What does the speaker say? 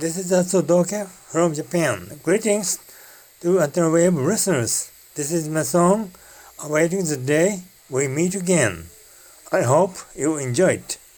this is Atsudoke from Japan. Greetings to Antenna listeners. This is my song, Awaiting the Day We Meet Again. I hope you enjoy it.